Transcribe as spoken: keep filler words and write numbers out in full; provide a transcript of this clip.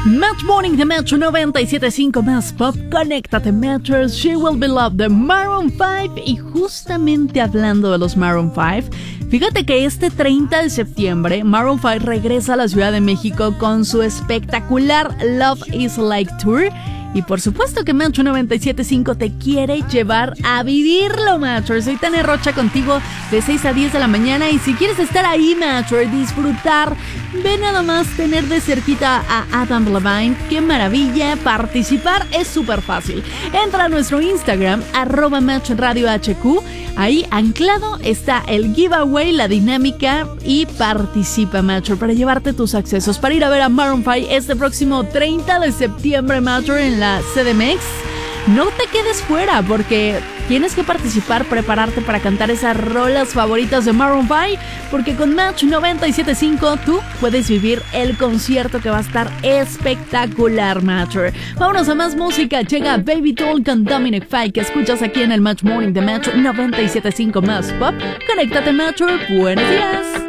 Match Morning de Metro noventa y siete punto cinco más pop. Conéctate, Metro. She Will Be Loved de Maroon cinco. Y justamente hablando de los Maroon cinco, fíjate que este treinta de septiembre Maroon cinco regresa a la Ciudad de México con su espectacular Love Is Like Tour. Y por supuesto que Metro noventa y siete punto cinco te quiere llevar a vivirlo, Metro. Soy Tania Rocha contigo de seis a diez de la mañana. Y si quieres estar ahí, Metro, y disfrutar, ve nada más tener de cerquita a Adam Levine. ¡Qué maravilla! Participar es súper fácil. Entra a nuestro Instagram, arroba Metro Radio H Q. Ahí anclado está el giveaway, la dinámica, y participa, Metro, para llevarte tus accesos para ir a ver a Maroon cinco este próximo treinta de septiembre, Metro, en la C D M X. No te quedes fuera, porque tienes que participar, prepararte para cantar esas rolas favoritas de Maroon cinco, porque con Match noventa y siete punto cinco tú puedes vivir el concierto que va a estar espectacular, Match. Vámonos a más música. Llega Baby Doll con Dominic Fike, que escuchas aquí en el Match Morning de Match noventa y siete punto cinco más pop. Conéctate, Match. Buenos días.